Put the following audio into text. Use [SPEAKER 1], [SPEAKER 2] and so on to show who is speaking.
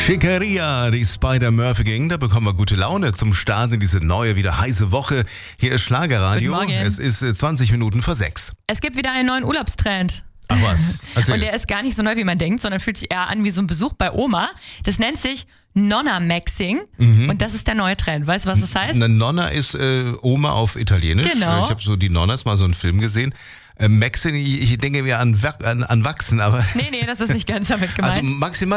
[SPEAKER 1] Schickeria, die Spider-Murphy Gang, da bekommen wir gute Laune zum Start in diese neue, wieder heiße Woche. Hier ist Schlagerradio,
[SPEAKER 2] Guten Morgen.
[SPEAKER 1] Es ist 20 Minuten vor 6.
[SPEAKER 2] Es gibt wieder einen neuen Urlaubstrend.
[SPEAKER 1] Ach was, erzähl.
[SPEAKER 2] Und der ist gar nicht so neu, wie man denkt, sondern fühlt sich eher an wie so ein Besuch bei Oma. Das nennt sich Nonna-Maxing und das ist der neue Trend. Weißt du, was das heißt?
[SPEAKER 1] Eine Nonna ist Oma auf Italienisch.
[SPEAKER 2] Genau.
[SPEAKER 1] Ich habe so die Nonnas mal so einen Film gesehen. Maxing, ich denke mir an Wachsen, aber
[SPEAKER 2] Nee, das ist nicht ganz damit gemeint.
[SPEAKER 1] also maximal